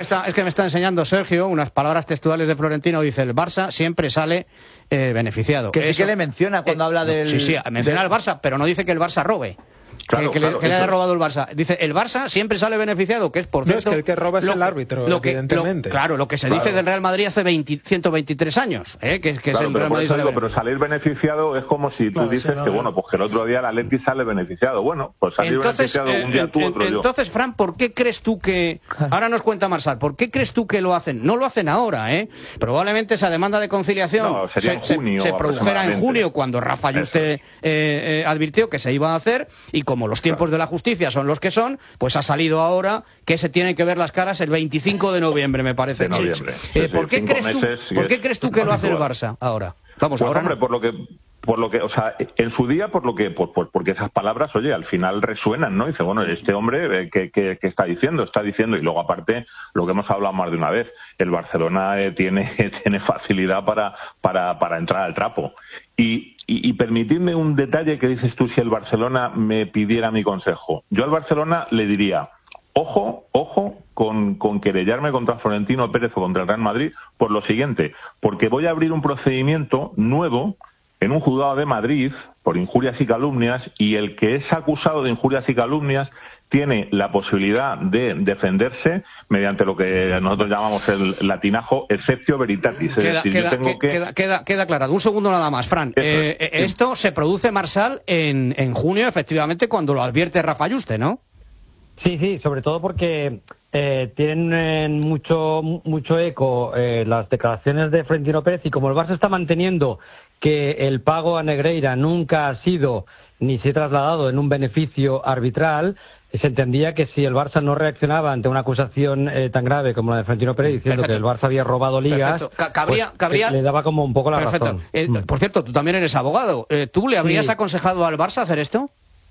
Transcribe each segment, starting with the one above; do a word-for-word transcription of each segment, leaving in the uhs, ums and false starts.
me está, es que me está enseñando Sergio unas palabras textuales de Florentino. Dice, el Barça siempre sale eh, beneficiado. Que sí Eso, que le menciona cuando eh, habla del... Sí, sí, menciona del... al Barça, pero no dice que el Barça robe. Claro, que, que, claro, le, que le haya eso. robado el Barça. Dice, el Barça siempre sale beneficiado, que es por No, cierto... es que el que roba es lo, el árbitro, lo que, evidentemente. Lo, claro, lo que se Claro. dice del Real Madrid hace veinte, ciento veintitrés años, ¿eh? que, que Claro, es el pero, Real por Madrid eso sale digo, pero beneficiado. salir beneficiado es como si tú No, dices ese no, que, no. bueno, pues que el otro día el Atleti sale beneficiado. Bueno, pues salir Entonces, beneficiado eh, un día en- tú, en- otro yo. entonces, Fran, ¿por qué crees tú que... Ahora nos cuenta Marsal, ¿por qué crees tú que lo hacen? No lo hacen ahora, ¿eh? Probablemente esa demanda de conciliación No, sería en se, junio se, se produjera en aproximadamente. junio, cuando Rafa Yuste eh, eh, advirtió que se iba a hacer, y como los tiempos Claro. de la justicia son los que son, pues ha salido ahora que se tienen que ver las caras el veinticinco de noviembre, me parece. De noviembre. Sí. Sí, Eh, sí, ¿por, qué cinco crees tú, meses y ¿Por qué es crees tú que lo hace el habitual. Barça ahora? Vamos, Pues ahora hombre, no. por lo que, por lo que, o sea, en su día, por lo que, por, por- porque esas palabras, oye, al final resuenan, ¿no? Dice, bueno, este hombre, eh, ¿qué, qué, qué está diciendo? Está diciendo, y luego aparte, lo que hemos hablado más de una vez, el Barcelona eh, tiene, tiene facilidad para, para, para entrar al trapo. Y, y, y permitidme un detalle que dices tú, si el Barcelona me pidiera mi consejo. Yo al Barcelona le diría, ojo, ojo con, con querellarme contra Florentino Pérez o contra el Real Madrid por lo siguiente, porque voy a abrir un procedimiento nuevo en un juzgado de Madrid por injurias y calumnias, y el que es acusado de injurias y calumnias tiene la posibilidad de defenderse mediante lo que nosotros llamamos el latinajo exceptio veritatis. Es Queda, decir, queda, yo tengo que- que... queda, queda, queda aclarado. Un segundo nada más, Fran. Eso es, Eh, eh, sí. Esto se produce, Marsal, en, en junio, efectivamente, cuando lo advierte Rafa Yuste, ¿no? Sí, sí, sobre todo porque eh, tienen eh, mucho mucho eco eh, las declaraciones de Florentino Pérez, y como el Barça está manteniendo que el pago a Negreira nunca ha sido ni se ha trasladado en un beneficio arbitral, se entendía que si el Barça no reaccionaba ante una acusación eh, tan grave como la de Florentino Pérez diciendo Perfecto. que el Barça había robado ligas, Perfecto. Ca- cabría- pues, cabría- eh, le daba como un poco la Perfecto. razón. Eh, Mm. Por cierto, tú también eres abogado. Eh, ¿Tú le habrías Sí. aconsejado al Barça hacer esto?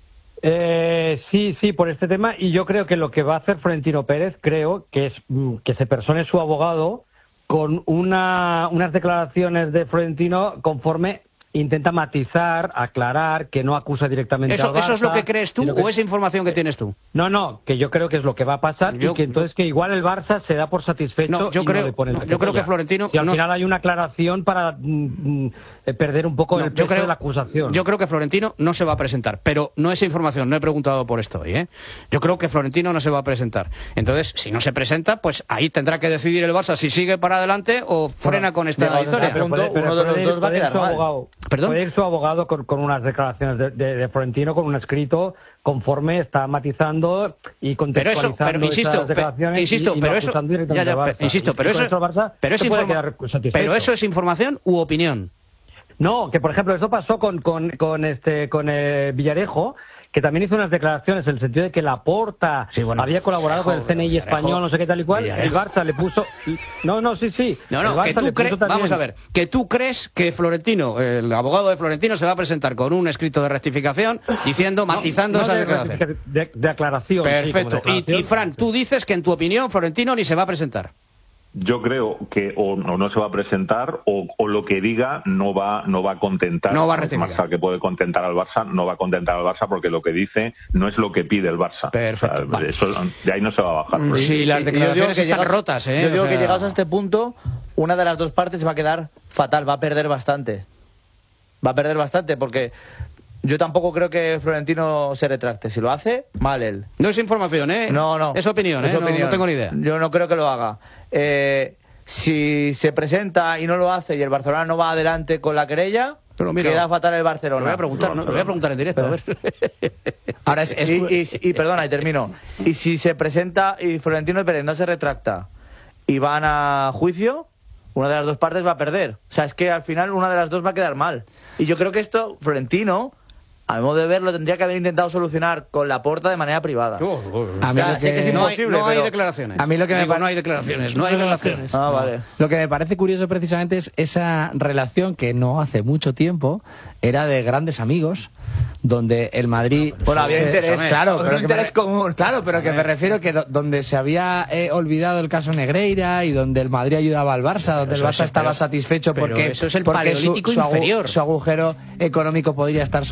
Eh, sí, sí, por este tema, y yo creo que lo que va a hacer Florentino Pérez, creo que es mm, que se persone su abogado con una, unas declaraciones de Florentino conforme intenta matizar, aclarar, que no acusa directamente ¿Eso, al Barça. ¿Eso es lo que crees tú sino que- o es información que tienes tú? No, no, que yo creo que es lo que va a pasar, Yo- y que entonces que igual el Barça se da por satisfecho No, yo y creo- no le pone el no, yo creo que ya. Florentino Si al no- final hay una aclaración para mm, mm, eh, perder un poco No, el peso de la acusación. Yo creo que Florentino no se va a presentar, pero no es información, no he preguntado por esto hoy, ¿eh? Yo creo que Florentino no se va a presentar. Entonces, si no se presenta, pues ahí tendrá que decidir el Barça si sigue para adelante o frena con esta llegados a historia. ese punto, uno de los puede ir- dos va a puede ir quedar su mal. abogado, ¿Perdón? puede ir su abogado con, con unas declaraciones de, de- de Florentino, con un escrito conforme está matizando y Pero eso, contextualizando pero insisto, esas pe- declaraciones insisto, y, y pero no eso, acusando ya, directamente ya, al pe- Barça. insisto, Y pero con eso, el Barça pero es se puede informa- quedar satisfecho. pero eso es información u opinión. No, que por ejemplo eso pasó con con, con este con eh, Villarejo, que también hizo unas declaraciones en el sentido de que Laporta Sí, bueno, había colaborado Villarejo, con el C N I Villarejo, español, no sé qué tal y cual. Villarejo. El Barça le puso... No, no, sí, sí. No, El no, Barça que le tú puso crees, también- vamos a ver, que tú crees que Florentino, el abogado de Florentino, se va a presentar con un escrito de rectificación diciendo, matizando no esa de, declaración. de, de aclaración. sí, como Perfecto. Y, declaración. y Fran, tú dices que en tu opinión Florentino ni se va a presentar. Yo creo que o no, no se va a presentar o, o lo que diga no va no va a contentar. No va a al rectificar. Barça, que puede contentar al Barça, no va a contentar al Barça porque lo que dice no es lo que pide el Barça. Perfecto, O sea, vale. eso, de ahí no se va a bajar. Mm, Porque- sí, las Y- y yo declaraciones digo que están llegados- rotas, ¿eh? Yo O digo sea- que llegados a este punto, una de las dos partes va a quedar fatal, va a perder bastante. Va a perder bastante porque yo tampoco creo que Florentino se retracte. Si lo hace, mal él. No es información, ¿eh? No, no. Es opinión, ¿eh? Es No- opinión. No, tengo ni idea. Yo no creo que lo haga. Eh, si se presenta y no lo hace y el Barcelona no va adelante con la querella, Pero mira, queda fatal el Lo Barcelona. voy a preguntar, ¿no? Lo voy a preguntar en directo, a ver. Ahora es, es- Y, y- y, perdona, y termino. Y si se presenta y Florentino Pérez no se retracta y van a juicio, una de las dos partes va a perder. O sea, es que al final una de las dos va a quedar mal. Y yo creo que esto, Florentino, a mi modo de verlo, tendría que haber intentado solucionar con Laporta de manera privada. a mí O sea, lo sé que es que- No hay, imposible, no hay pero- declaraciones. A mí lo que me Digo, pa- no hay declaraciones, no hay relaciones. Ah, vale. Lo que me parece curioso precisamente es esa relación que no hace mucho tiempo era de grandes amigos, donde el Madrid... Bueno, había se- interés, claro, había pero que interés me- común. Claro, pero que me refiero que do- donde se había eh, olvidado el caso Negreira y donde el Madrid ayudaba al Barça, donde el eso Barça es- estaba pero- satisfecho pero porque, eso es el porque su, paleolítico su agu- inferior. su agujero económico podría estar solventado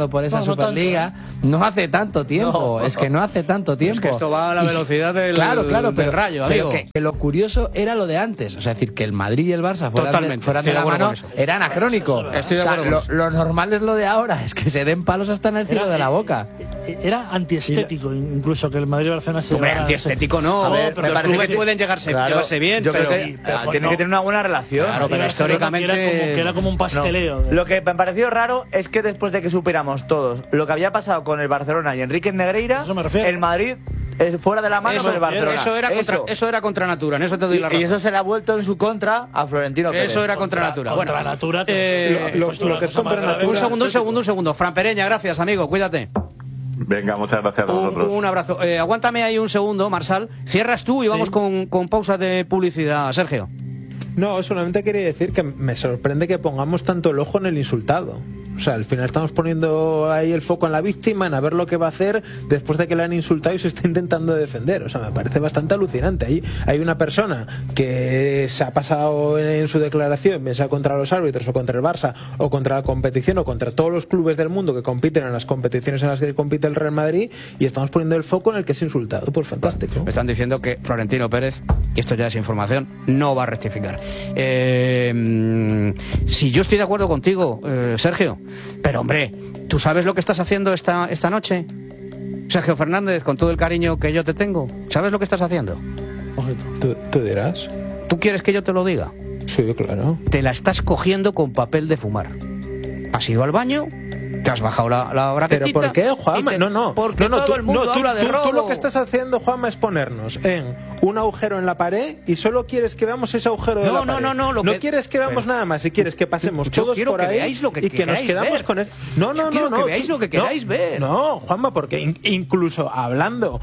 pasado por esa No, no Superliga, no hace tanto tiempo, No. es que no hace tanto tiempo. Es que esto va a la Y si- velocidad del, claro, claro, del pero, rayo, pero amigo. que, que lo curioso era lo de antes, o sea, es decir, que el Madrid y el Barça fueran de, Totalmente, fueran de estoy de la acuerdo mano, con eso. era anacrónico. Estoy de O sea, acuerdo con lo, eso. lo normal es lo de ahora, es que se den palos hasta en el cielo Era- de la boca. Era antiestético, incluso que el Madrid y Barcelona se Hombre, llevaran- antiestético no. A ver, Los pero me clubes parece que- pueden llegarse, Claro, llevarse bien, yo pero... creo que pero ah, pues tiene no. que tener una buena relación. Claro, pero Barcelona, históricamente- Que era como, que era como un No. pasteleo. Lo que me pareció raro es que después de que supiéramos todos lo que había pasado con el Barcelona y Enrique Negreira, Eso me refiero. el Madrid es fuera de la mano Eso, del Barcelona. eso era contra, Eso. eso era contra natura, en eso te doy la Y, razón. y eso se le ha vuelto en su contra a Florentino Pérez. Eso era contra, natura. Contra Bueno, natura. eh, te- lo- pues lo una que es cosa contra más grave. natura- un segundo, un segundo, un segundo. Fran Pereña, gracias, amigo, cuídate. Venga, muchas gracias a Un, vosotros. un abrazo. Eh, aguántame ahí un segundo, Marsal. Cierras tú y vamos con, con pausa de publicidad, Sergio. No, solamente quería decir que me sorprende que pongamos tanto el ojo en el insultado. O sea, al final estamos poniendo ahí el foco en la víctima, en a ver lo que va a hacer después de que le han insultado y se está intentando defender. O sea, me parece bastante alucinante. Ahí hay una persona que se ha pasado en su declaración, bien sea contra los árbitros o contra el Barça o contra la competición o contra todos los clubes del mundo que compiten en las competiciones en las que compite el Real Madrid, y estamos poniendo el foco en el que es insultado. Pues fantástico. Me están diciendo que Florentino Pérez, y esto ya es información, no va a rectificar. Eh, mm, si yo estoy de acuerdo contigo, eh, Sergio, pero hombre, ¿tú sabes lo que estás haciendo esta, esta noche? Sergio Fernández, con todo el cariño que yo te tengo, ¿sabes lo que estás haciendo? Ojito. ¿Tú, tú dirás? ¿Tú quieres que yo te lo diga? Sí, claro. Te la estás cogiendo con papel de fumar. Has ido al baño, te has bajado la, la braguetita... ¿Pero por qué, Juanma? y te- No, no. Porque no, no, todo tú, el mundo no, tú- habla de tú- robo. Tú lo que estás haciendo, Juanma, es ponernos en un agujero en la pared y solo quieres que veamos ese agujero de No, la no, pared. no, no, lo que- quieres que veamos pero- nada más y quieres que pasemos Yo todos quiero por que ahí veáis lo que y que nos queráis quedamos ver. con eso. No, Yo no, quiero no, que no. veáis tú- lo que no, queráis ver. No, Juanma, porque in- incluso hablando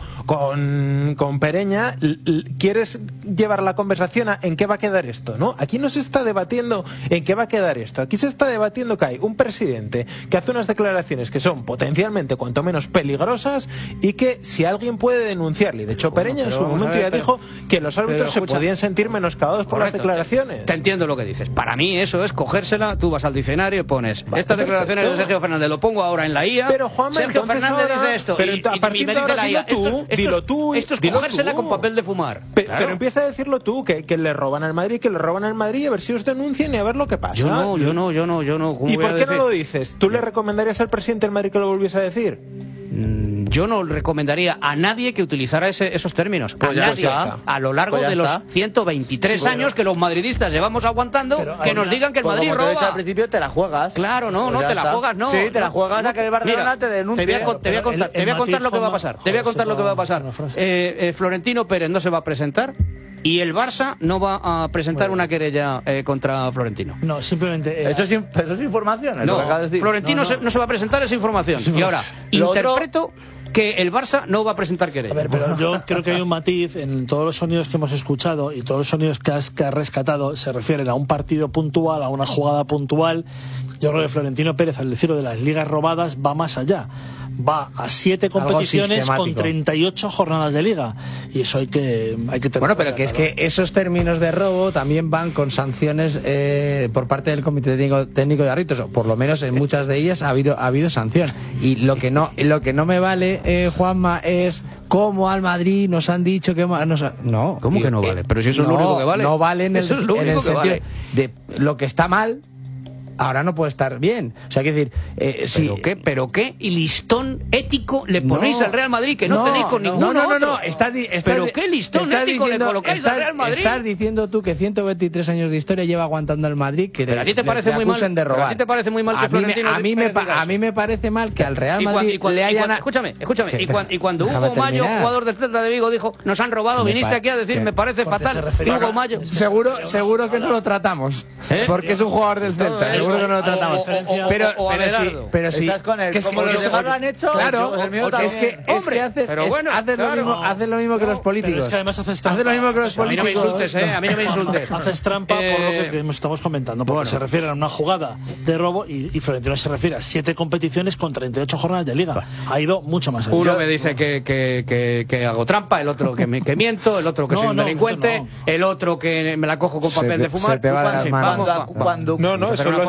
con, con Pereña, l- l- quieres llevar la conversación a en qué va a quedar esto, ¿no? Aquí no se está debatiendo en qué va a quedar esto. Aquí se está debatiendo que hay un presidente que hace unas declaraciones que son potencialmente cuanto menos peligrosas y que si alguien puede denunciarle. De hecho, Pereña en pero su vamos a momento ver, ya pero- dijo que los árbitros pero se escucha. podían sentir menoscabados por las Correcto. declaraciones. Te entiendo lo que dices. Para mí eso es cogérsela, tú vas al diccionario y pones Vale, estas declaraciones perfecto. de Sergio Fernández, lo pongo ahora en la I A. Pero, Juanma, Sergio entonces Fernández ahora- dice esto. pero y, a y partir me de dice ahora la I A. dilo tú, esto, esto dilo es- tú, esto es dilo cogérsela tú. con papel de fumar. Pe- Claro. Pero empieza a decirlo tú, que, que le roban al Madrid, que le roban al Madrid, a ver si os denuncian y a ver lo que pasa. Yo no, yo no, yo no, yo no. ¿Cómo ¿Y voy a por qué no decir? lo dices? ¿Tú le recomendarías al presidente del Madrid que lo volviese a decir? Mm, Yo no recomendaría a nadie que utilizara ese- esos términos. Pues a ya nadie. está. A lo largo Pues ya de los está. ciento veintitrés años que los madridistas llevamos aguantando, Pero que hay nos una- digan que el Pues Madrid como te he dicho al roba. principio, te la juegas. Claro, no, Pues no ya te la está. juegas, no. Sí, te la no, juegas no, a que el Barcelona mira, te denuncie. Te voy a, con- te voy a Pero contar, el- te voy a el contar matiz, lo que va a Juanma, pasar. Te voy a joder, contar se lo que va a puede pasar. hacer una frase. Eh, eh, Florentino Pérez no se va a presentar y el Barça no va a presentar una querella eh, contra Florentino. No, simplemente. eh, Eso es, in- eso es información, es lo No, que acabas de decir. Florentino No, no. Se, no se va a presentar esa información. Y ahora, Lo otro- interpreto que el Barça no va a presentar querella. A ver, pero yo creo que hay un matiz en todos los sonidos que hemos escuchado y todos los sonidos que has, que has rescatado se refieren a un partido puntual, a una jugada puntual. Yo creo que Florentino Pérez, al decirlo de las ligas robadas, va más allá. Va a siete Algo competiciones con sistemático. treinta y ocho jornadas de liga. Y eso hay que, hay que tener. Bueno, pero que es que esos términos de robo también van con sanciones eh, por parte del Comité Técnico, técnico de Árbitros, o por lo menos en muchas de ellas ha habido ha habido sanción. Y lo que no lo que no me vale, eh, Juanma, es cómo al Madrid nos han dicho que hemos- nos ha- no. ¿Cómo que no vale? Pero si eso es lo no, único que vale. No vale en el, Eso es lo en único el que sentido vale. de lo que está mal. Ahora no puede estar bien. O sea, quiero decir, eh, si, ¿Pero qué? ¿Pero qué? ¿Y listón ético le ponéis No, al Real Madrid que no, tenéis con no, ninguno no, no, otro? no, estás, di- estás ¿Pero di- qué listón estás ético le diciendo- colocáis estás, al Real Madrid? Estás diciendo tú que ciento veintitrés años de historia lleva aguantando el Madrid, que Pero le- a ti te le- parece le muy mal- acusen de pero a robar. ti te parece muy mal que a mí, me- Florentino a mí me Pérez pa- diga a mí eso. me parece mal que al Real Y cuan- Madrid y cuan- le y hayan... cuan- escúchame, escúchame. Que- Y, cuan- y cuando déjame Hugo Mayo, terminar. jugador del Celta de Vigo, dijo, nos han robado, Me viniste pa- aquí a decir, que- me parece porque se fatal. refería Hugo a- Mayo. Seguro, seguro que no lo tratamos, ¿Eh? porque es un jugador del Celta, eso, seguro que no lo o- tratamos. o- o- o- pero, o a pero sí, Abelardo. pero sí, Estás con él. que es Como que- los que- demás lo han hecho, claro, pues el mío es que, también. es Hombre, que haces, pero es- bueno, haces lo claro. mismo, haces lo mismo que los políticos. Pero es que además haces Haces lo mismo que los A mí no me políticos. insultes, ¿eh? A mí no me insultes. Haces trampa por lo Eh, que que estamos comentando, porque bueno. se refiere a una jugada de robo y, y Florentino se refiere a siete competiciones con treinta y ocho jornadas de liga. Ha ido mucho más allá. Uno me dice que, que, que, que hago trampa, el otro que, me, que miento, el otro que No, soy un no, delincuente, no. el otro que me la cojo con Se papel te- de fumar. se te va de En las fin, manos. vamos, Cuando, va- cuando, No, no, Vamos a hacer eso una lo has pausa.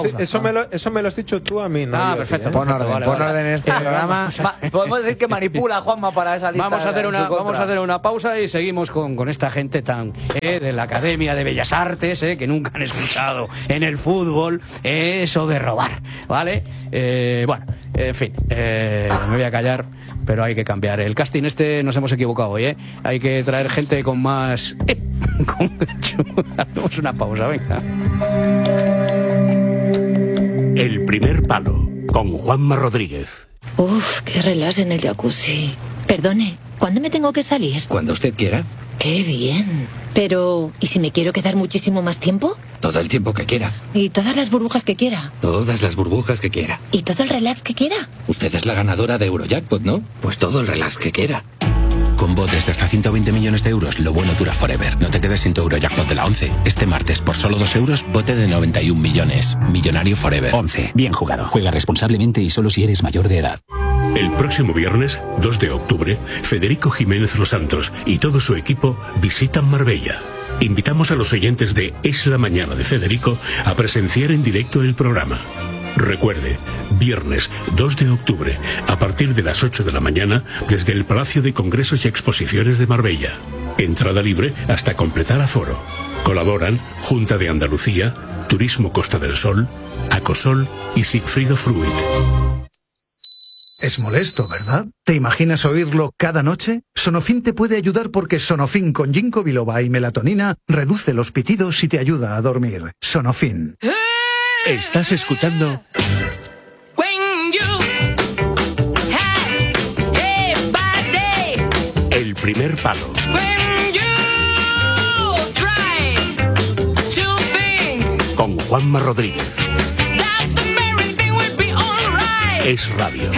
eso, me lo, eso me lo has dicho tú a mí, ¿no? Ah, yo, perfecto. ¿eh? Pon orden, vale, pon vale. orden en este Eh, programa. Ma- Podemos decir que manipula Juanma para esa lista. Vamos a hacer en una su contra. vamos a hacer una pausa y seguimos con, con esta gente tan eh, de la Academia de Bellas Artes eh, que nunca han escuchado en el fútbol eh, eso de robar, ¿vale? Eh, bueno, en fin, eh, me voy a callar, pero hay que cambiar el casting. Este nos hemos equivocado hoy, ¿eh? Hay que traer gente con más eh, con... Hacemos una pausa, venga. El primer palo con Juanma Rodríguez. Uf, qué relax en el jacuzzi. Perdone, ¿cuándo me tengo que salir? Cuando usted quiera, Qué bien. Pero, ¿y si me quiero quedar muchísimo más tiempo? todo el tiempo que quiera, ¿Y todas las burbujas que quiera? todas las burbujas que quiera. ¿Y todo el relax que quiera? Usted es la ganadora de Eurojackpot, ¿no? Pues todo el relax que quiera. Con botes de hasta ciento veinte millones de euros, lo bueno dura forever. No te quedes sin tu Eurojackpot de la once. Este martes, por solo dos euros, bote de noventa y un millones. Millonario forever. once. Bien jugado. Juega responsablemente y solo si eres mayor de edad. El próximo viernes, dos de octubre, Federico Jiménez Los Santos y todo su equipo visitan Marbella. Invitamos a los oyentes de Es la Mañana de Federico a presenciar en directo el programa. Recuerde, viernes dos de octubre, a partir de las ocho de la mañana, desde el Palacio de Congresos y Exposiciones de Marbella. Entrada libre hasta completar aforo. Colaboran Junta de Andalucía, Turismo Costa del Sol, Acosol y Sigfrido Fruit. Es molesto, ¿verdad? ¿Te imaginas oírlo cada noche? Sonofin te puede ayudar porque Sonofin con ginkgo biloba y melatonina reduce los pitidos y te ayuda a dormir. Sonofin. Estás escuchando El primer palo con Juanma Rodríguez. Es radio.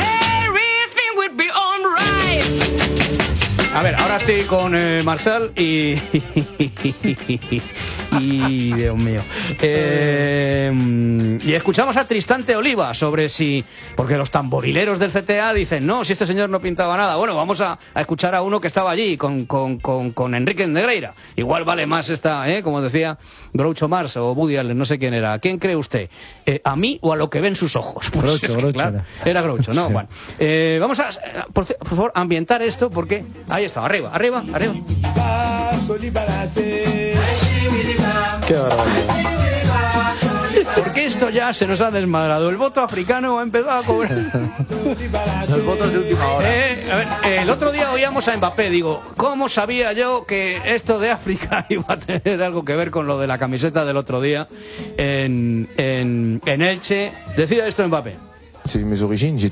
A ver, ahora estoy con eh, Marcel y... y... Dios mío. Eh, y escuchamos a Tristante Oliva sobre si... Porque los tamborileros del C T A dicen, no, si este señor no pintaba nada. Bueno, vamos a, a escuchar a uno que estaba allí con, con, con, con Enrique Negreira. Igual vale más esta, ¿eh? Como decía Groucho Marx o Woody Allen, no sé quién era. ¿A quién cree usted? Eh, ¿A mí o a lo que ven sus ojos? Pues, Groucho, Groucho claro, era. era Groucho, ¿no? Sí. Bueno, eh, vamos a, por, por favor, ambientar esto porque... Ahí está, arriba, arriba, arriba. Qué barbaridad. Porque esto ya se nos ha desmadrado. El voto africano ha empezado a cobrar. Los votos de última hora. Eh, a ver, eh, el otro día oíamos a Mbappé, digo, ¿cómo sabía yo que esto de África iba a tener algo que ver con lo de la camiseta del otro día en, en, en Elche? Decía esto Mbappé. Son mis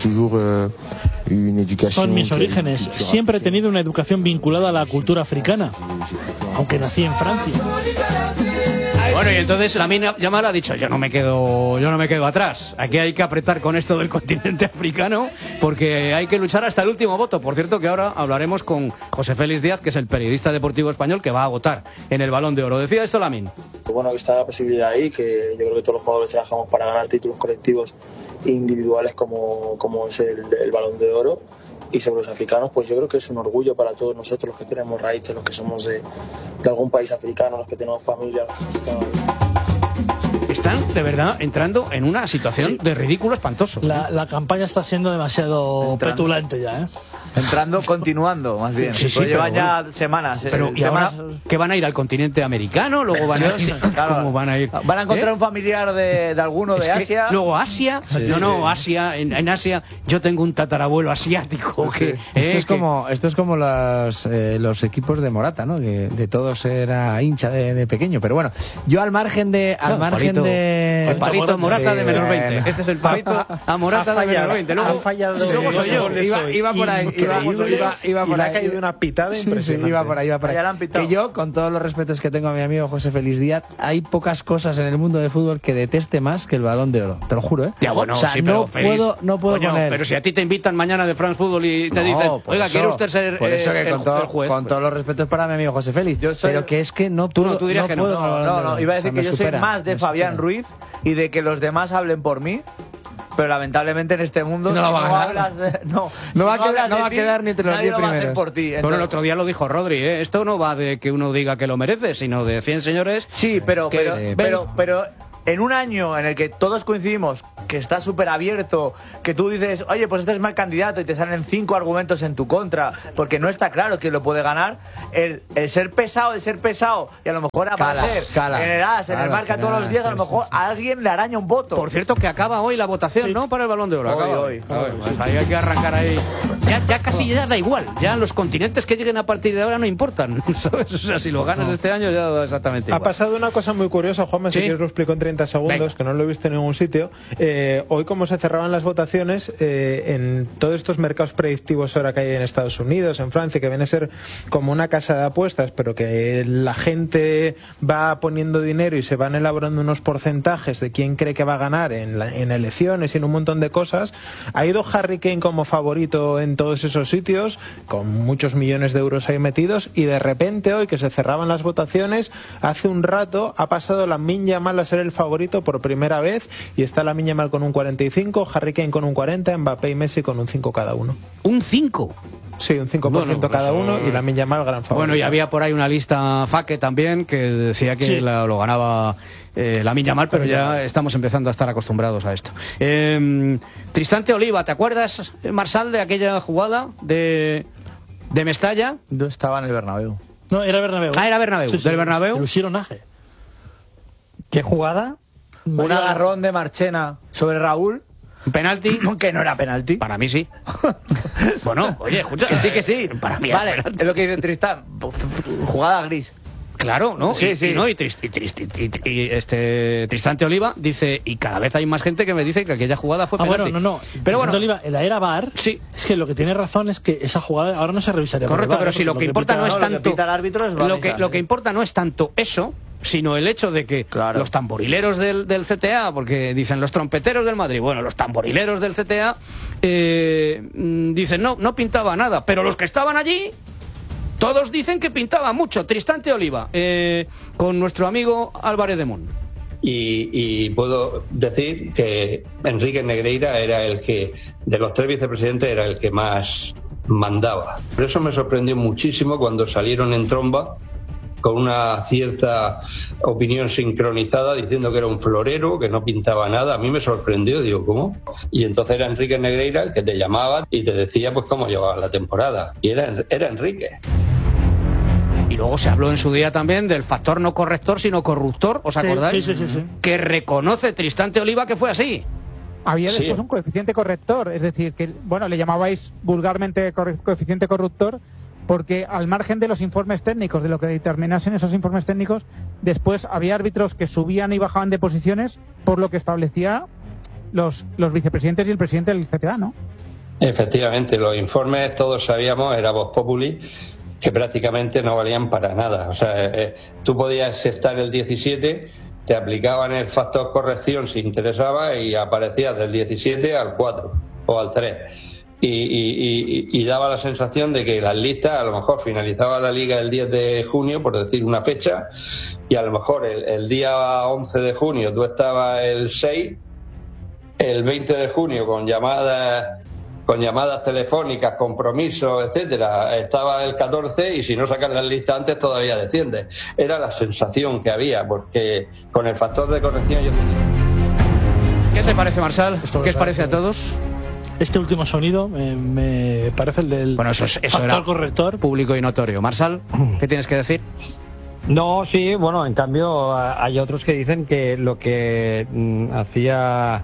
orígenes. Siempre he tenido una educación vinculada a la cultura africana, aunque nací en Francia. Bueno, y entonces Lamine Yamal ha dicho, yo no me quedo, yo no me quedo atrás. Aquí hay que apretar con esto del continente africano, porque hay que luchar hasta el último voto. Por cierto, que ahora hablaremos con José Félix Díaz, que es el periodista deportivo español que va a votar en el Balón de Oro. Decía esto Lamine. Bueno, que está la posibilidad ahí, que yo creo que todos los jugadores trabajamos para ganar títulos colectivos e individuales como, como es el, el Balón de Oro. Y sobre los africanos, pues yo creo que es un orgullo para todos nosotros, los que tenemos raíces, los que somos de, de algún país africano, los que tenemos familia, los que estamos... Están, de verdad, entrando en una situación sí. de ridículo espantoso. La, la campaña está siendo demasiado Entrando. petulante ya, ¿eh? Entrando, continuando, más bien. Sí, sí, pues llevan pero ya bueno. semanas. Pero el ¿y ahora tema- qué van a ir al continente americano? Luego van a ir... Claro, ¿Cómo van a ir? Van a encontrar ¿Eh? un familiar de, de alguno Es de que Asia. Luego Asia, Sí, no, sí. no, Asia, en, en Asia yo tengo un tatarabuelo asiático que... Esto eh, es que- como esto es como los, eh, los equipos de Morata, ¿no? Que de todos era hincha de, de pequeño. Pero bueno, yo al margen de al No, margen palito, de el palito Morata Sí, de menos bueno. veinte. Este es el palito a Morata Ha de menos fallado, veinte. ha Luego, fallado luego soy yo. goles Iba, hoy iba por ahí, iba, increíbles, iba, iba y por le ha ahí. caído una pitada Sí, sí, impresionante. iba por ahí, iba por ahí. Ya la han pitado. Que yo, con todos los respetos que tengo a mi amigo José Félix Díaz, hay pocas cosas en el mundo de fútbol que deteste más que el Balón de Oro. Te lo juro, ¿eh? Ya, bueno, o sea, sí, pero no Félix, puedo, no puedo coño, con él. pero si a ti te invitan mañana de France Football y te No, dicen, por oiga, eso, ¿quiere usted ser por eso eh, que el, con, todo- el juez? con Pues- todos los respetos para mi amigo José Félix, Yo soy- pero que es que no Tú no, puedo, tú dirías que no. puedo con el Balón de No, Oro. no, iba a O sea, decir que me yo supera, soy más de me Fabián supera. Ruiz y de que los demás hablen por mí. Pero lamentablemente en este mundo No lo si va a no ganar. hablas de- no, No si va a quedar- hablas no de va a ti, quedar ni entre los nadie diez lo va a hacer primeros. por ti. Bueno, el Entonces- otro día lo dijo Rodri, ¿eh? Esto no va de que uno diga que lo merece, sino de cien señores. Sí, pero, que- pero, ven- pero, pero en un año en el que todos coincidimos que está súper abierto, que tú dices, oye, pues este es mal candidato y te salen cinco argumentos en tu contra, porque no está claro quién lo puede ganar, el, el ser pesado, el ser pesado y a lo mejor aparecer cala, en el A S, en cala, el Marca cala, todos los días, a lo sí, mejor sí, sí. a alguien le araña un voto. Por cierto, que acaba hoy la votación, Sí. ¿no? Para el Balón de Oro. Hoy, Acaba. hoy. A ver, pues ahí hay que arrancar ahí. Ya, ya casi ya da igual. Ya los continentes que lleguen a partir de ahora no importan, ¿sabes? O sea, si lo ganas este año ya da exactamente Ha igual. pasado una cosa muy curiosa, Juanma, si ¿Sí? quieres lo explico en treinta segundos, Venga. que no lo he visto en ningún sitio. Eh, hoy, como se cerraban las votaciones, eh, en todos estos mercados predictivos ahora que hay en Estados Unidos, en Francia, que viene a ser como una casa de apuestas, pero que la gente va poniendo dinero y se van elaborando unos porcentajes de quién cree que va a ganar en, la- en elecciones y en un montón de cosas, ha ido Harry Kane como favorito en todos esos sitios, con muchos millones de euros ahí metidos, y de repente hoy que se cerraban las votaciones, hace un rato ha pasado Lamine Yamal a ser el favorito por primera vez, y está Lamine Yamal con un cuarenta y cinco, Harry Kane con un cuarenta, Mbappé y Messi con un cinco cada uno. ¿Un cinco? Sí, un cinco por ciento Bueno, cada eso- uno, y Lamine Yamal gran favorito. Bueno, y había por ahí una lista Faque también que decía que Sí. la- lo ganaba eh, Lamine Yamal, pero ya estamos empezando a estar acostumbrados a esto. Eh, Tristante Oliva, ¿te acuerdas, Marsal, de aquella jugada de, de Mestalla? No estaba en el Bernabéu. No, era Bernabéu. Ah, era Bernabéu. ¿Del Bernabéu? El Usironaje. ¿Qué jugada? Un agarrón de Marchena sobre Raúl. ¿Un penalti? Que no era penalti. Para mí sí. Bueno, oye, escucha. Que sí, que sí. Para mí Vale, era penalti. es lo que dice Tristán. Jugada gris. Claro, ¿no? Sí, y, sí. y no, y, Trist- y Trist- y- y- y este Tristante Oliva dice, y cada vez hay más gente que me dice que aquella jugada fue Ah, penalti. bueno, no, no. Pero bueno, Oliva, en la era V A R, sí. es que lo que tiene razón es que esa jugada ahora no se revisaría. por Correcto, el V A R, pero si lo porque que importa no es no, lo que tanto pita el árbitro es lo Vanessa, que lo que sí. importa no es tanto eso, sino el hecho de que Claro. los tamborileros del, del C T A, porque dicen los trompeteros del Madrid, bueno, los tamborileros del C T A eh, mm, dicen no, no pintaba nada, pero los que estaban allí todos dicen que pintaba mucho. Tristante Oliva, eh, con nuestro amigo Álvarez de Mon. Y, y puedo decir que Enrique Negreira era el que, de los tres vicepresidentes, era el que más mandaba. Por eso me sorprendió muchísimo cuando salieron en tromba con una cierta opinión sincronizada diciendo que era un florero, que no pintaba nada. A mí me sorprendió, digo, ¿cómo? Y entonces era Enrique Negreira el que te llamaba y te decía pues cómo llevaba la temporada. Y era, era Enrique. Y luego se habló en su día también del factor no corrector, sino corruptor, ¿os Sí, acordáis? sí, sí, sí, sí. Que reconoce Tristante Oliva que fue así. Había Sí. después un coeficiente corrector, es decir, que bueno, le llamabais vulgarmente corre- coeficiente corruptor, porque al margen de los informes técnicos, de lo que determinasen esos informes técnicos, después había árbitros que subían y bajaban de posiciones por lo que establecía los, los vicepresidentes y el presidente del C T A, ¿no? Efectivamente, los informes todos sabíamos, era Vox Populi, que prácticamente no valían para nada. O sea, eh, tú podías estar el diecisiete, te aplicaban el factor corrección si interesaba y aparecías del diecisiete al cuatro o al tres. Y, y, y, y daba la sensación de que las listas, a lo mejor finalizaba la liga el diez de junio, por decir una fecha, y a lo mejor el, el día once de junio tú estabas el seis, el veinte de junio con llamadas con llamadas telefónicas, compromisos, etcétera, estaba el catorce y si no sacan las listas antes todavía desciende. Era la sensación que había, porque con el factor de corrección yo tenía... ¿Qué te parece, Marsal? Esto ¿Qué os es parece a verdad. todos? Este último sonido me, me parece el del Bueno, eso, es- eso factor era corrector. público y notorio. Marsal, ¿qué tienes que decir? No, sí, bueno, en cambio a- hay otros que dicen que lo que mm, hacía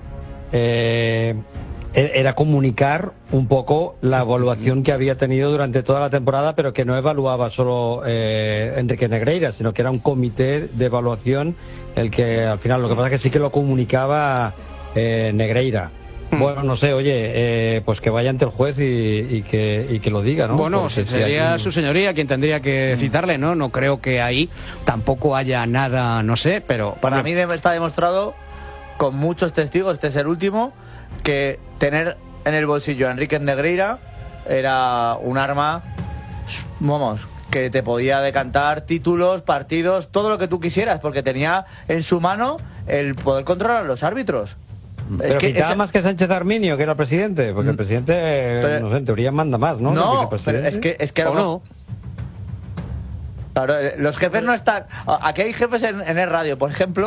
eh, e- era comunicar un poco la evaluación que había tenido durante toda la temporada, pero que no evaluaba solo eh, Enrique Negreira, sino que era un comité de evaluación el que al final, lo que pasa es que sí que lo comunicaba eh, Negreira. Bueno, no sé, oye, eh, pues que vaya ante el juez y, y, que, y que lo diga, ¿no? Bueno, Porque si sería aquí- su señoría quien tendría que citarle, ¿no? No creo que ahí tampoco haya nada, no sé, pero... Para mí de- está demostrado con muchos testigos, este es el último, que tener en el bolsillo a Enrique Negreira era un arma, vamos, que te podía decantar títulos, partidos, todo lo que tú quisieras, porque tenía en su mano el poder controlar a los árbitros. Pero pintaba ese- más que Sánchez Arminio, que era el presidente, porque el presidente, eh, Pero- no sé, en teoría manda más, ¿no? No, Que el pero es que, es que ¿O no? Claro, eh, los jefes no están. a- Aquí hay jefes en, en el radio, por ejemplo,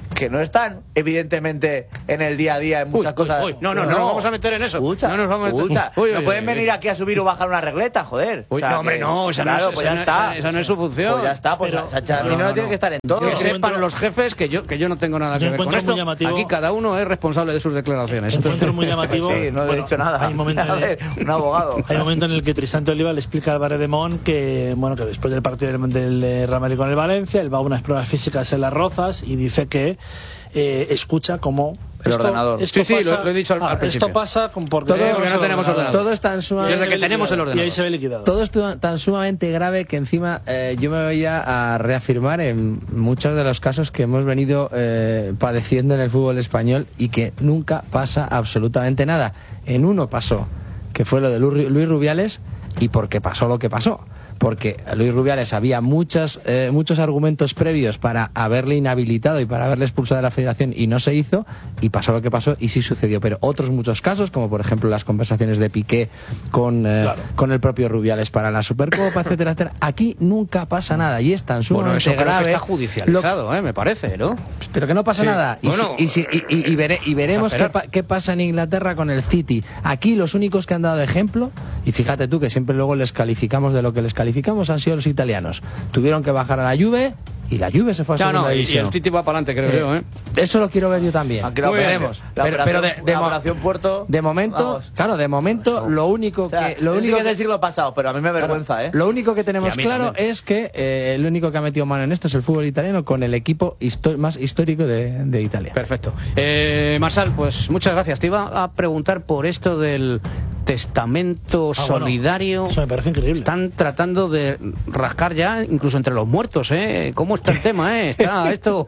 que no están, evidentemente, en el día a día en muchas uy, cosas. Uy, no, no, no, no nos vamos a meter en eso. Escucha, no nos vamos a meter. escucha. Uy, uy, no uy, pueden uy, venir uy. aquí a subir o bajar una regleta, joder. Uy, O sea, no, hombre, que- no, esa, claro, no es, pues esa, ya no, está. esa- esa no es su función. Pues ya está, pues Pero- Sacha no, no, no, tiene que estar en todo. Que sepan los jefes que yo que yo no tengo nada Yo que ver con encuentro esto. muy llamativo- Aquí cada uno es responsable de sus declaraciones. Encuentro muy llamativo. Sí, no he Bueno, dicho nada. Hay un momento en A el, ver, un abogado. hay un momento en el que Tristán de Oliva le explica al Barredemón que, bueno, que después del partido del, del eh, Real Madrid con el Valencia, él va a unas pruebas físicas en Las Rozas y dice que eh, escucha como El ordenador. Esto Sí, sí, pasa, lo- lo he dicho al- al ah, principio. Esto pasa con porque Todo- porque no tenemos ordenador. Todo es tan sumamente, Desde que tenemos el Y ordenador. ahí se ve liquidado. todo es tu- tan sumamente grave que encima eh, yo me voy a, a reafirmar en muchos de los casos que hemos venido eh, padeciendo en el fútbol español y que nunca pasa absolutamente nada. En uno pasó, que fue lo de Lu- Luis Rubiales, y porque pasó lo que pasó. Porque Luis Rubiales había muchas, eh, muchos argumentos previos para haberle inhabilitado y para haberle expulsado de la federación y no se hizo, y pasó lo que pasó y sí sucedió. Pero otros muchos casos, como por ejemplo las conversaciones de Piqué con, eh, Claro. con el propio Rubiales para la Supercopa, etcétera, etcétera, aquí nunca pasa nada y es tan Bueno, sumamente eso creo grave. que está judicializado, ¿eh? Me parece, ¿no? Lo- pero que no pasa Sí. nada. Y, Bueno, si- y, si- y- y- y vere- y veremos a qué, esperar. pa- qué pasa en Inglaterra con el City. Aquí los únicos que han dado ejemplo, y fíjate tú que siempre luego les calificamos de lo que les calificamos, han sido los italianos. Tuvieron que bajar a la Juve y la Juve se fue a No, segunda no, y, y división. el Titi va para adelante, creo Eh, yo, ¿eh? Eso lo quiero ver yo también. Aquí la Muy operación- veremos. la Pero, operación- pero de, de la mo- operación Puerto. de momento, vamos. claro, de momento lo único O sea, que lo eso sí único que es que- del siglo pasado, pero a mí me Claro, avergüenza, ¿eh? Lo único que Y tenemos a mí claro también. es que eh, el único que ha metido mano en esto es el fútbol italiano con el equipo histo- más histórico de, de Italia. Perfecto. Eh, Marsal, pues muchas gracias. Te iba a preguntar por esto del testamento Ah, bueno, solidario. eso me parece increíble. Están tratando de rascar ya, incluso entre los muertos, ¿eh? ¿Cómo está el tema, eh? Está esto...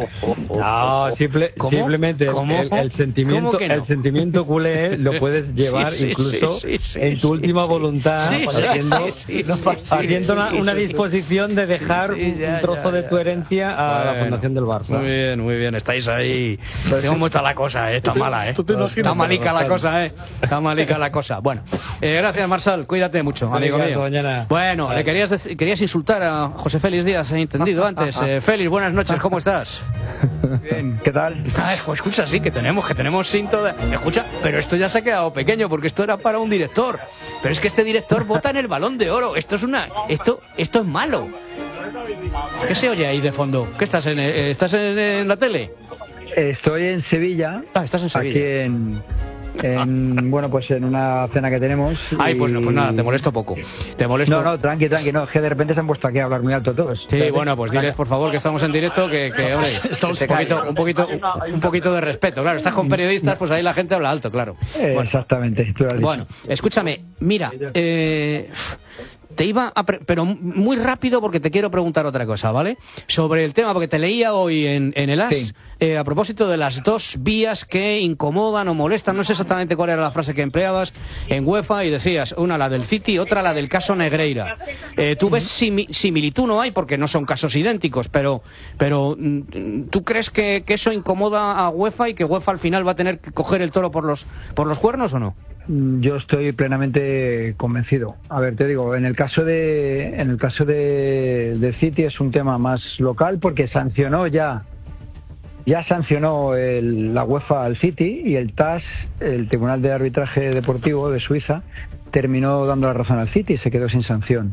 No, simple- ¿Cómo? simplemente el- ¿Cómo? el, el sentimiento, ¿Cómo que no? el sentimiento culé lo puedes llevar Sí, sí, incluso sí, sí, sí, en tu sí, última sí. voluntad, Sí, haciendo, sí, sí, sí, haciendo sí, una, sí, una sí, sí. disposición de dejar Sí, sí, ya, un trozo ya, de tu ya, herencia a la Bueno, fundación del Barça. Muy bien, muy bien. Estáis ahí. ¿Cómo está la cosa, eh? Está mala, eh. tú te imaginas, Está malica la Marsal. cosa, eh. Está malica la cosa. Bueno, eh, gracias, Marsal. Cuídate mucho, amigo Venga, mío. mañana. Bueno, Vale. le querías dec- querías insultar a José Félix Díaz, he entendido antes. Eh, Félix, buenas noches, ¿cómo estás? Bien, ¿qué tal? Ay, pues escucha, sí, que tenemos, que tenemos cinto de... Escucha, pero esto ya se ha quedado pequeño porque esto era para un director. Pero es que este director vota en el Balón de Oro. Esto es una... Esto, esto es malo. ¿Qué se oye ahí de fondo? ¿Qué estás en, eh, estás en, en la tele? Estoy en Sevilla. Ah, estás en Sevilla. Aquí en, en, bueno, pues en una cena que tenemos. Ay, pues, y- no, pues nada, te molesto poco. Te molesto. No, no, tranqui, tranqui, no, es que de repente se han puesto aquí a hablar muy alto todos. Sí, Espérate. bueno, pues diles por favor que estamos en directo, que, que hombre, Estamos un poquito, un poquito, un poquito de respeto. Claro, estás con periodistas, pues ahí la gente habla alto, claro. Eh, Bueno, Exactamente, tú lo has dicho. bueno, escúchame, mira, eh, te iba a pre- pero muy rápido porque te quiero preguntar otra cosa, ¿vale? Sobre el tema, porque te leía hoy en, en el A S, Sí. eh, a propósito de las dos vías que incomodan o molestan, no sé exactamente cuál era la frase que empleabas en UEFA, y decías, una la del City, otra la del caso Negreira. Eh, ¿Tú ves simi- similitud? No hay, porque no son casos idénticos, pero, pero mm, ¿tú crees que, que eso incomoda a UEFA y que UEFA al final va a tener que coger el toro por los, por los cuernos o no? Yo estoy plenamente convencido. A ver, te digo, en el caso de en el caso de, de City es un tema más local porque sancionó ya ya sancionó el- la UEFA al City y el T A S, el Tribunal de Arbitraje Deportivo de Suiza, terminó dando la razón al City y se quedó sin sanción.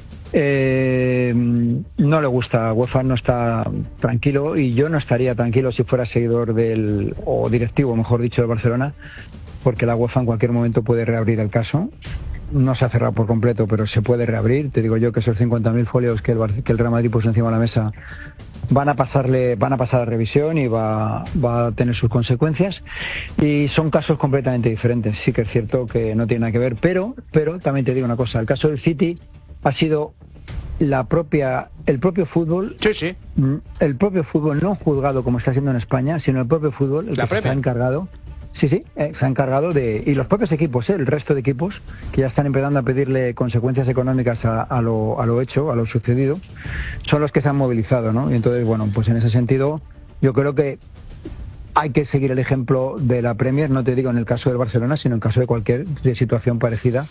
Eh, no le gusta, UEFA no está tranquilo y yo no estaría tranquilo si fuera seguidor del o directivo, mejor dicho, del Barcelona, porque la UEFA en cualquier momento puede reabrir el caso. No se ha cerrado por completo, pero se puede reabrir. Te digo yo que esos cincuenta mil folios que el, Bar- que el Real Madrid puso encima de la mesa van a pasarle, van a pasar a revisión y va, va a tener sus consecuencias. Y son casos completamente diferentes. Sí que es cierto que no tiene nada que ver, pero, pero también te digo una cosa. El caso del City ha sido la propia, el propio fútbol. Sí, sí. mm, El propio fútbol, no juzgado como está haciendo en España, sino el propio fútbol, el La que se Premier. ha encargado. Sí, sí, eh, se ha encargado de... Y los propios equipos, eh, el resto de equipos, que ya están empezando a pedirle consecuencias económicas a, a, lo, a lo hecho, a lo sucedido, son los que se han movilizado, ¿no? Y entonces, bueno, pues en ese sentido, yo creo que hay que seguir el ejemplo de la Premier, no te digo en el caso del Barcelona, sino en el caso de cualquier de situación parecida,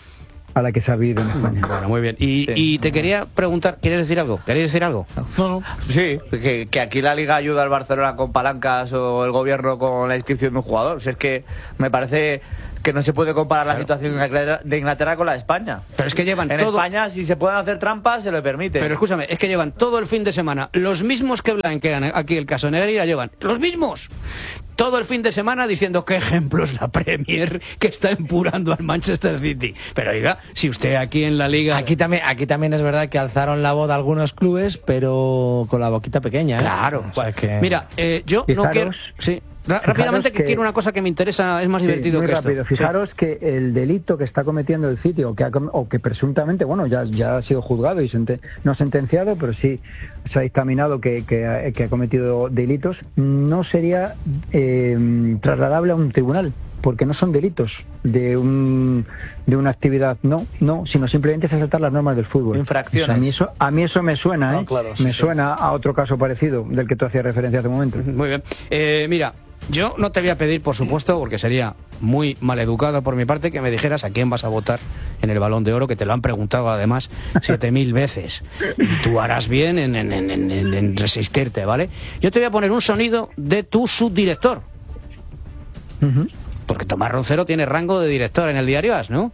a la que se ha vivido en España. Bueno, muy bien. Y, sí. y te quería preguntar, ¿quieres decir algo? ¿Queréis decir algo? No, no. Sí, que, que aquí la Liga ayuda al Barcelona con palancas o el gobierno con la inscripción de un jugador. O sea, es que me parece que no se puede comparar la claro. situación de Inglaterra con la de España. Pero es que llevan en todo... España, si se pueden hacer trampas, se le permite. Pero escúchame, es que llevan todo el fin de semana, los mismos que blanquean aquí el caso Negreira, llevan los mismos. Todo el fin de semana diciendo qué ejemplo es la Premier que está empurando al Manchester City. Pero oiga, si usted aquí en la Liga... Aquí también, aquí también es verdad que alzaron la voz de algunos clubes, pero con la boquita pequeña, ¿eh? Claro. O sea que... Mira, eh, yo Fijaros, no quiero... Sí. Rápidamente, que, que quiero una cosa que me interesa, es más divertido sí, muy que rápido. esto. Fijaros sí. que el delito que está cometiendo el City, o que, ha, o que presuntamente, bueno, ya, ya ha sido juzgado y senten, no sentenciado, pero sí se ha dictaminado que, que, ha, que ha cometido delitos, no sería eh, trasladable a un tribunal, porque no son delitos de un de una actividad, no, no, sino simplemente es asaltar las normas del fútbol. Infracciones. O sea, a mí eso, a mí eso me suena, ¿eh? No, claro, sí, me sí. suena a otro caso parecido del que tú hacías referencia hace un momento. Muy bien. Eh, mira, yo no te voy a pedir, por supuesto, porque sería muy maleducado por mi parte, que me dijeras a quién vas a votar en el Balón de Oro, que te lo han preguntado además siete mil veces. Y tú harás bien en, en, en, en, en resistirte, ¿vale? Yo te voy a poner un sonido de tu subdirector. Uh-huh. Porque Tomás Roncero tiene rango de director en el diario As, ¿no?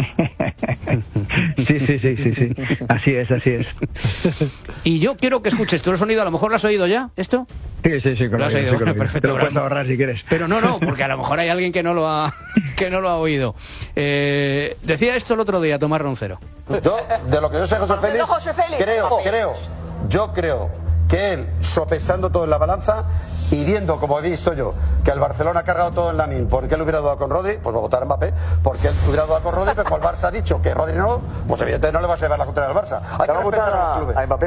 Sí, sí, sí, sí, sí. Así es, así es. Y yo quiero que escuches tú el sonido. A lo mejor lo has oído ya, ¿esto? Sí, sí, sí. Con lo has oído. Sí, con bueno, perfecto. Te lo puedes ahorrar si quieres. Pero no, no, porque a lo mejor hay alguien que no lo ha, que no lo ha oído. Eh, decía esto el otro día Tomás Roncero. Yo, de lo que yo sé, José Félix, José Félix. creo, creo, yo creo que él, sopesando todo en la balanza y viendo, como he visto yo, que el Barcelona ha cargado todo en la min, porque él hubiera dado con Rodri, pues va a votar a Mbappé, porque él hubiera dado con Rodri, pero como el Barça ha dicho que Rodri no, pues evidentemente no le va a llevar la contraria al Barça. Hay que votar a, a Mbappé.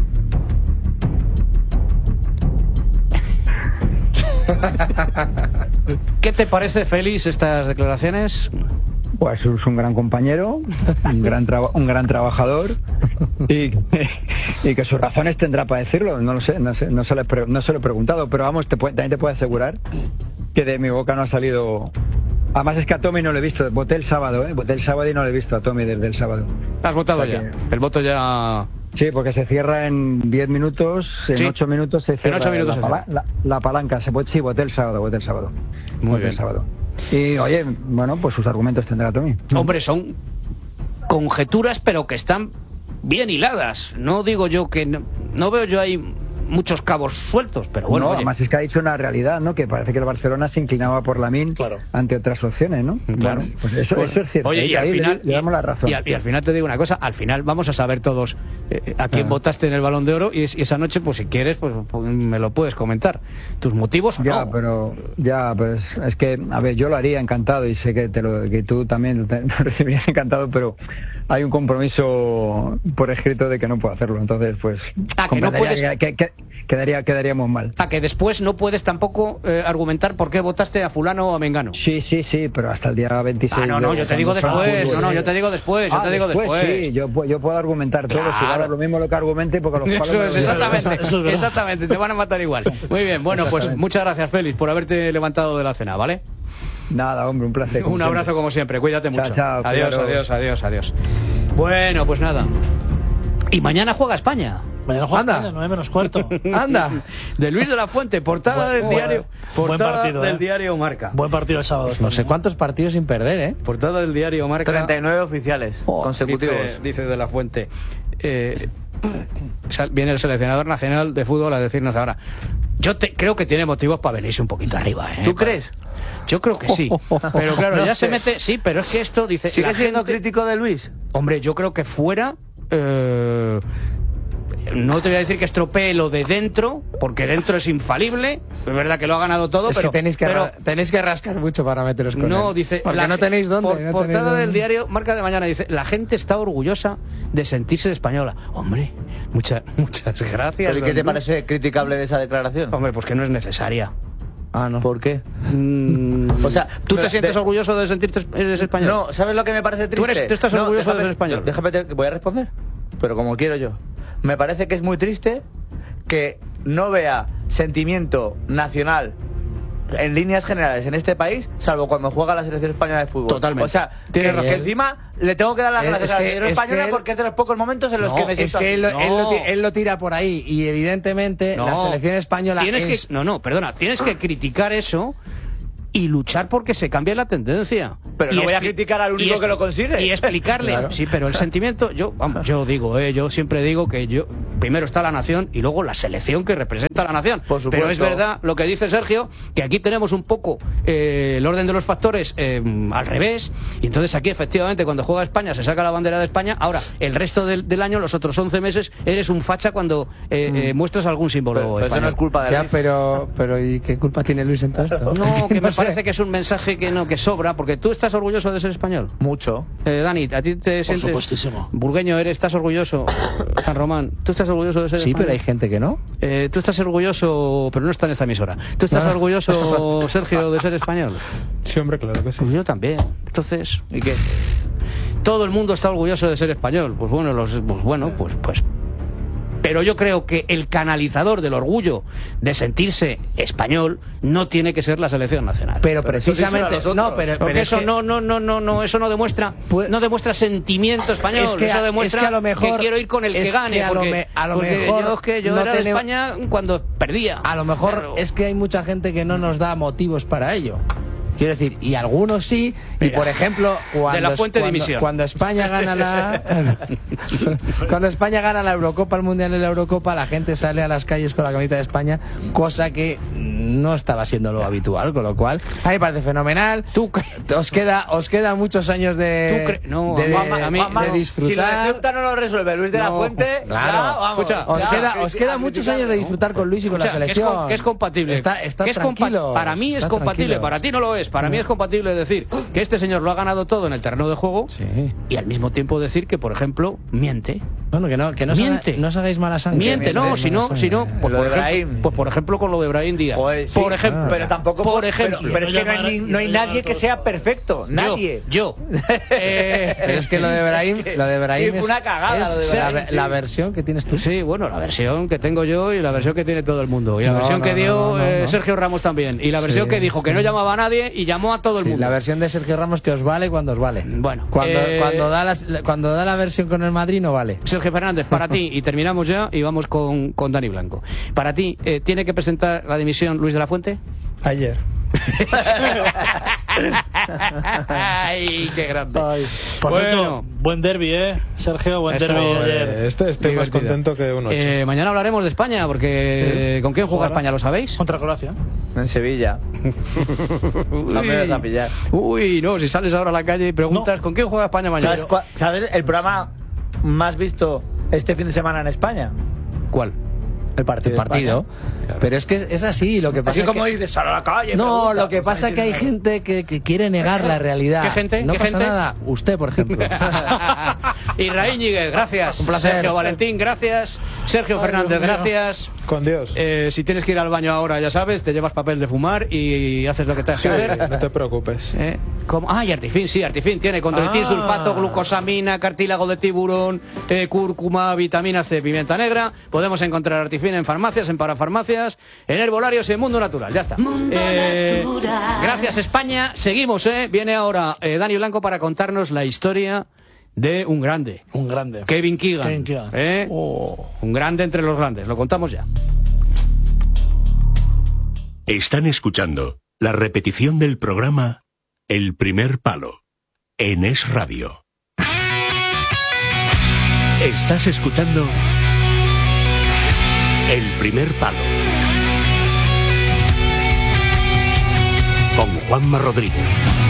¿Qué te parece, Félix, estas declaraciones? Pues es un gran compañero, un gran traba, un gran trabajador y, y que sus razones tendrá para decirlo. No lo sé, no sé, no se lo he, pre, no se lo he preguntado, pero vamos, te puede, también te puedo asegurar que de mi boca no ha salido. Además es que a Tommy no lo he visto, voté el sábado, ¿eh? Voté el sábado y no lo he visto a Tommy desde el sábado. ¿Has votado o sea ya? Que... El voto ya... Sí, porque se cierra en diez minutos, en ¿Sí? ocho minutos se cierra en ocho minutos la, se pala la, la palanca. Se puede, sí, voté el sábado, voté el sábado. Muy voté bien. el sábado. Y oye, bueno, pues sus argumentos tendrá Tommy. Hombre, son conjeturas, pero que están bien hiladas. No digo yo que... No, no veo yo ahí muchos cabos sueltos, pero bueno... No, oye. además es que ha dicho una realidad, ¿no? Que parece que el Barcelona se inclinaba por Lamine claro. ante otras opciones, ¿no? Claro. Bueno, pues eso, bueno, eso es cierto. Oye, y al final... Le, le damos la razón. Y al, y al final te digo una cosa, al final vamos a saber todos eh, a quién ah. votaste en el Balón de Oro y, y esa noche, pues si quieres, pues, pues me lo puedes comentar. ¿Tus motivos o ya, no? pero Ya, pero es, es que, a ver, yo lo haría encantado y sé que, te lo, que tú también te, lo recibirías encantado, pero hay un compromiso por escrito de que no puedo hacerlo. Entonces, pues... Ah, que no puedes... que, que, que, quedaría, quedaríamos mal. Ah, que después no puedes tampoco eh, argumentar por qué votaste a fulano o a mengano. Sí, sí, sí, pero hasta el día veintiséis... Ah, no, no, yo te digo después, no, no, yo te digo después, yo ah, te digo después. después. Sí, yo, yo puedo argumentar todo, claro. si ahora lo mismo lo que argumente, porque los Eso es, exactamente, eso es exactamente, te van a matar igual. Muy bien, bueno, pues muchas gracias, Félix, por haberte levantado de la cena, ¿vale? Nada, hombre, un placer. Un abrazo siempre. como siempre, cuídate mucho. Chao, chao, adiós, claro. adiós, adiós, adiós. Bueno, pues nada. Y mañana juega España. Mañana juega Anda. España, nueve menos cuarto. Anda. De Luis de la Fuente, portada buen, del diario. Buen Portada partido, del eh. diario Marca. Buen partido el sábado. No sé cuántos partidos sin perder, ¿eh? Portada del diario Marca. treinta y nueve oficiales oh, consecutivos. Dice, dice de la Fuente. Eh, viene el seleccionador nacional de fútbol a decirnos ahora. Yo te, creo que tiene motivos para venirse un poquito arriba, ¿eh? ¿Tú crees? Yo creo que sí. Pero claro, no ya sé. se mete... Sí, pero es que esto dice... ¿Sigue siendo gente, crítico de Luis? Hombre, yo creo que fuera... Eh, no te voy a decir que estropee lo de dentro, porque dentro es infalible. Es verdad que lo ha ganado todo, es pero... que tenéis que, pero, ra tenéis que rascar mucho para meteros con No, él. dice... Porque la, no tenéis dónde. Por, no portada tenéis dónde. del diario Marca de Mañana dice... La gente está orgullosa de sentirse española. Hombre, muchas muchas gracias. ¿Y qué te parece criticable de esa declaración? Hombre, pues que no es necesaria. Ah, no. ¿Por qué? Mm, o sea, ¿tú te sientes de... orgulloso de sentirte eres español? No, ¿sabes lo que me parece triste? ¿Tú, eres, tú estás no, orgulloso déjame, de ser español? Déjame, te, voy a responder, pero como quiero yo. Me parece que es muy triste que no vea sentimiento nacional en líneas generales en este país, salvo cuando juega la selección española de fútbol. Totalmente. O sea, Tienes que, razón. que encima le tengo que dar las Es gracias a la que- selección es española que él- porque es de los pocos momentos en los que me es siento que así. él, lo- él lo, No. ti- él lo tira por ahí y evidentemente No. la selección española tienes es... que no no perdona tienes que criticar eso y luchar porque se cambie la tendencia. Pero Y no voy a expli- criticar al único y es- que lo consigue. Y explicarle. Claro. Sí, pero el sentimiento, yo, vamos, yo digo, eh, yo siempre digo que yo primero está la nación y luego la selección que representa a la nación. Por supuesto. Pero es verdad lo que dice Sergio, que aquí tenemos un poco eh, el orden de los factores eh, al revés. Y entonces aquí efectivamente cuando juega España se saca la bandera de España. Ahora, el resto del, del año, los otros once meses, eres un facha cuando eh, eh, muestras algún símbolo Pero- pero eso español. no es culpa de Ya, Luis. pero, pero ¿y qué culpa tiene Luis en todo esto? No, que me No sé. parece que es un mensaje que no que sobra, porque tú estás orgulloso de ser español. Mucho. Eh, Dani, ¿a ti te sientes supuestísimo. burgueño? ¿Eres, estás orgulloso? San Román, ¿tú estás orgulloso de ser Sí, español? pero hay gente que no. Eh, tú estás orgulloso, pero no está en esta emisora. ¿Tú estás Ah. orgulloso, Sergio, de ser español? Sí, hombre, claro que sí. Pues yo también. Entonces, ¿Y qué? todo el mundo está orgulloso de ser español. Pues bueno, los, pues bueno, pues, pues. Pero yo creo que el canalizador del orgullo de sentirse español no tiene que ser la selección nacional. Pero Pero eso precisamente... díselo a los No, otros. pero, Porque pero es eso que- no, no, no, no, no, eso no demuestra, Pues- no demuestra sentimiento español. Es que a- eso demuestra es que a lo mejor- quiero ir con el que es gane. que a lo porque, me- a lo porque mejor yo, es que yo no era de tenemos- España cuando perdía. A lo mejor Claro. es que hay mucha gente que no nos da motivos para ello. Quiero decir, y algunos sí, y Mira, por ejemplo, cuando, de la fuente de cuando, dimisión. cuando España gana la cuando España gana la Eurocopa, el Mundial de la Eurocopa, la gente sale a las calles con la camiseta de España, cosa que no estaba siendo lo habitual, con lo cual a mí me parece fenomenal. Tú os queda os quedan muchos años de, ¿Tú cre- no, de, Juanma, a mí- de Juanma, disfrutar. Si la Ceuta no lo resuelve Luis de la No, Fuente, claro. ya, vamos, Escucha, Os ya, queda, que- os queda a muchos criticar, años de ¿no? disfrutar con Luis y con Escucha, la que es selección. com- que es compatible. Está, está Que es compa- tranquilo. para mí es compatible, para ti no lo es. Para mí es compatible decir que este señor lo ha ganado todo en el terreno de juego Sí. y al mismo tiempo decir que, por ejemplo, miente. Bueno, que no, que no, os Miente. haga- no os hagáis mala sangre. Miente, no, Mala si no, sangre. si no, pues, Lo por de ejemplo, Brahim. pues por ejemplo con lo de Brahim Díaz. Pues sí, por ejemplo, pero tampoco por pero- ejemplo, pero, pero es que no hay, ni- no hay nadie que sea perfecto, nadie. Yo, yo. Eh, Pero es que lo de Brahim, Es que lo de Brahim sí, fue es, una cagada es lo de la, Brahim, sí. la versión que tienes tú. Sí, bueno, la versión que tengo yo y la versión que tiene todo el mundo. Y la No, versión no, que no, dio no, no, eh, no. Sergio Ramos también. Y la versión Sí, que dijo que no sí. llamaba a nadie y llamó a todo el Sí, mundo. la versión de Sergio Ramos que os vale cuando os vale. Bueno, Cuando, eh, cuando, da las- cuando da la versión con el Madrid no vale. Sergio Fernández, para ti, y terminamos ya y vamos con, con Dani Blanco. Para ti, eh, ¿tiene que presentar la dimisión Luis de la Fuente? Ayer. ¡Ay, qué grande! Por Bueno. cierto, buen derbi, ¿eh? Sergio, buen Esto- derbi Eh, ayer. Este estoy más Divertido. contento que un ocho. Eh, mañana hablaremos de España, porque ¿con quién juega Jugará. España? ¿Lo sabéis? Contra Croacia. En Sevilla. No me vas a pillar. Uy, no, si sales ahora a la calle y preguntas ¿con quién juega España mañana? ¿Sabes, cua- ¿Sabes el programa más visto este fin de semana en España? ¿Cuál? El partido. El de partido. España. Pero es que es así, lo que pasa Así es como que... dices, sal a la calle. No, pregunta, lo que pues pasa es que hay nadie tiene gente que, que quiere negar la realidad. ¿Qué gente? No ¿Qué pasa gente? nada. Usted, por ejemplo. Israel Ñíguez, gracias. Un placer. Sergio Valentín, gracias. Sergio Fernández, gracias. Con Dios. Eh, si tienes que ir al baño ahora, ya sabes, te llevas papel de fumar y haces lo que tengas Sí, que hacer. no te preocupes. Eh, ¿cómo? Ah, y Artifin, sí, Artifin tiene condroitín, Ah. sulfato, glucosamina, cartílago de tiburón, eh, cúrcuma, vitamina C, pimienta negra. Podemos encontrar Artifin en farmacias, en parafarmacias, en herbolarios y en Mundo Natural. Ya está. Eh, gracias, España. Seguimos, ¿eh? Viene ahora eh, Dani Blanco para contarnos la historia de un grande. Un grande. Kevin Keegan. Kevin Keegan. ¿eh? Un grande entre los grandes. Lo contamos ya. Están escuchando la repetición del programa El Primer Palo en Es Radio. Estás escuchando El Primer Palo con Juanma Rodríguez.